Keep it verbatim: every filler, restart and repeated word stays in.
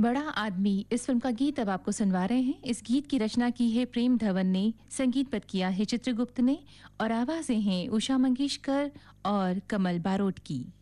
बड़ा आदमी इस फिल्म का गीत अब आपको सुनवा रहे हैं। इस गीत की रचना की है प्रेम धवन ने, संगीतबद्ध किया है चित्रगुप्त ने और आवाजें हैं उषा मंगेशकर और कमल बारोट की।